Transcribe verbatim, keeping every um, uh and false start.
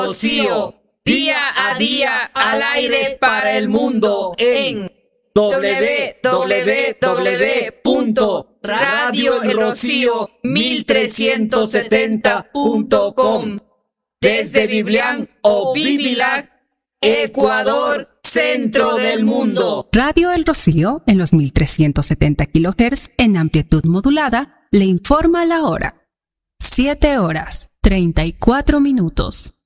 Rocío, día a día al aire para el mundo en doble u doble u doble u punto radio el rocío mil trescientos setenta punto com. Desde Biblián o Bibilac, Ecuador, centro del mundo. Radio El Rocío, en los mil trescientos setenta kilohertz en amplitud modulada, le informa la hora. siete horas, treinta y cuatro minutos.